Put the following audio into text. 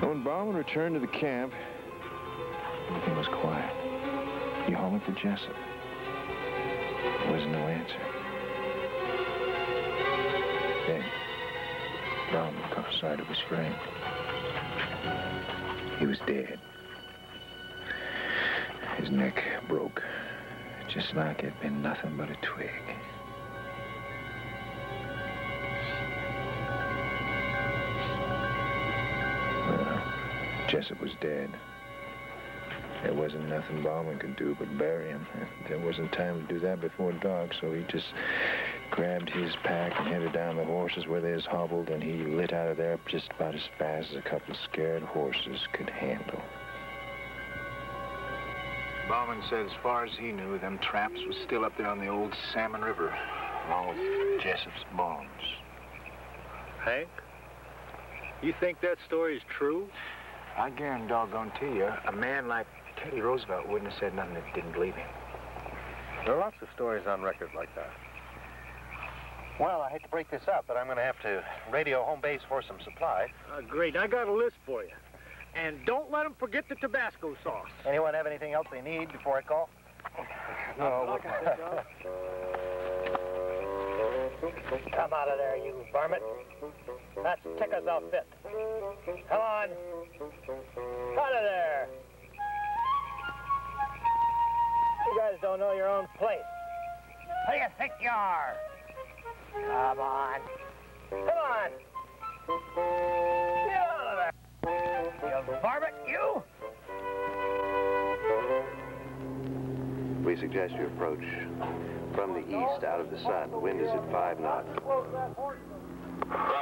When Bauman returned to the camp, everything was quiet. He hollered for Jessup. There was no answer. Then, Bauman caught sight of his friend. He was dead. His neck broke, just like it'd been nothing but a twig. Well, Jessup was dead. There wasn't nothing Bauman could do but bury him. There wasn't time to do that before dark, so he just grabbed his pack and headed down the horses where they was hobbled, and he lit out of there just about as fast as a couple of scared horses could handle. Bauman said as far as he knew, them traps was still up there on the old Salmon River, along with Jessup's bones. Hank, you think that story is true? I guarantee you, a man like Teddy Roosevelt wouldn't have said nothing that didn't believe him. There are lots of stories on record like that. Well, I hate to break this up, but I'm going to have to radio home base for some supply. Great. I got a list for you. And don't let them forget the Tabasco sauce. Anyone have anything else they need before I call? No. Come out of there, you varmint. That's Ticker's outfit. Come on. Out of there. You guys don't know your own place. Who do you think you are? Come on. Come on. Get out of there. You varmint, you! We suggest you approach from the east out of the sun. The wind is at 5 knots.